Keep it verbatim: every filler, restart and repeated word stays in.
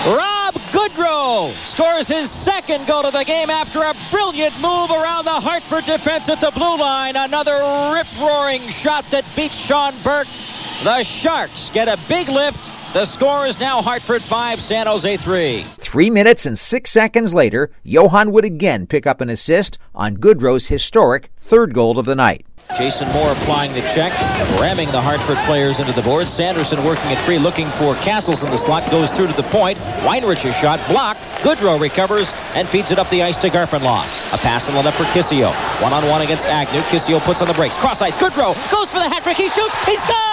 Rob Goodrow scores his second goal of the game after a brilliant move around the Hartford defense at the blue line. Another rip-roaring shot that beats Sean Burke. The Sharks get a big lift. The score is now Hartford five, San Jose three. Three minutes and six seconds later, Johan would again pick up an assist on Goodrow's historic third goal of the night. Jason Moore applying the check, ramming the Hartford players into the boards. Sanderson working it free, looking for Castles in the slot, goes through to the point. Weinrich's shot blocked. Goodrow recovers and feeds it up the ice to Garpenlaw. A pass on the left for Kissio. One-on-one against Agnew. Kissio puts on the brakes. Cross ice. Goodrow goes for the hat trick. He shoots. He scores!